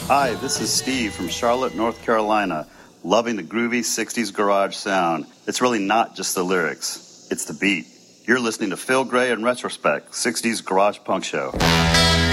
Hi, this is Steve from Charlotte, North Carolina, loving the groovy 60s garage sound. It's really not just the lyrics, it's the beat. You're listening to Phil Gray in Retrospect, 60s Garage Punk Show.